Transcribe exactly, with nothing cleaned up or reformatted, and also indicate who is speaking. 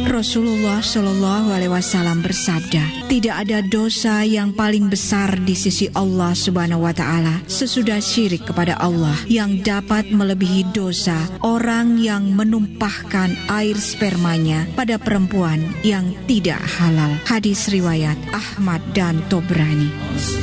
Speaker 1: Rasulullah Shallallahu Alaihi Wasallam bersabda, tidak ada dosa yang paling besar di sisi Allah Subhanahu Wa Taala sesudah syirik kepada Allah yang dapat melebihi dosa orang yang menumpahkan air spermanya pada perempuan yang tidak halal. Hadis riwayat Ahmad dan Tobrani.